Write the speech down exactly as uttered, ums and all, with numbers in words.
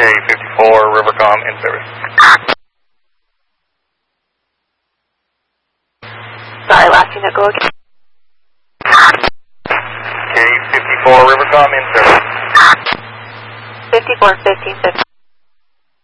K fifty-four, Rivercom in service. Sorry, last unit, go again. K fifty-four, Rivercom in service. fifty-four, fifteen, fifteen.